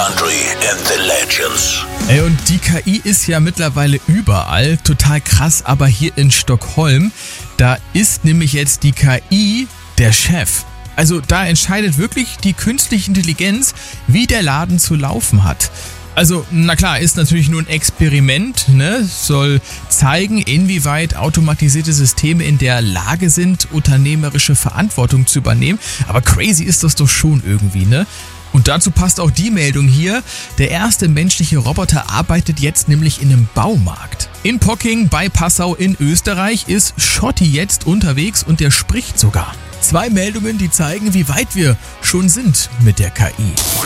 Country and the Legends. Ey, und die KI ist ja mittlerweile überall, total krass, aber hier in Stockholm, da ist nämlich jetzt die KI der Chef. Also da entscheidet wirklich die künstliche Intelligenz, wie der Laden zu laufen hat. Also, na klar, ist natürlich nur ein Experiment, ne? Soll zeigen, inwieweit automatisierte Systeme in der Lage sind, unternehmerische Verantwortung zu übernehmen. Aber crazy ist das doch schon irgendwie, ne? Und dazu passt auch die Meldung hier. Der erste menschliche Roboter arbeitet jetzt nämlich in einem Baumarkt. In Pocking bei Passau in Österreich ist Schotti jetzt unterwegs und der spricht sogar. 2 Meldungen, die zeigen, wie weit wir schon sind mit der KI.